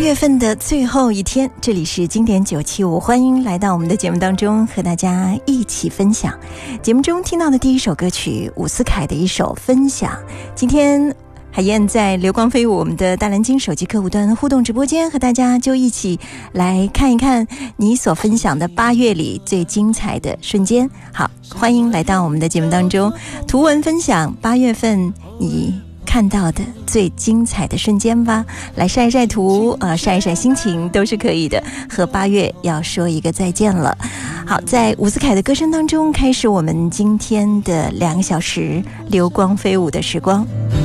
月份的最后一天，这里是经典975，欢迎来到我们的节目当中，和大家一起分享。节目中听到的第一首歌曲，伍思凯的一首《分享》。今天海燕在流光飞舞我们的大蓝鲸手机客户端互动直播间，和大家就一起来看一看你所分享的8月里最精彩的瞬间。好，欢迎来到我们的节目当中，图文分享8月份你看到的最精彩的瞬间吧，来晒一晒图晒一晒心情都是可以的。和8月要说一个再见了。好，在伍思凯的歌声当中，开始我们今天的2个小时流光飞舞的时光。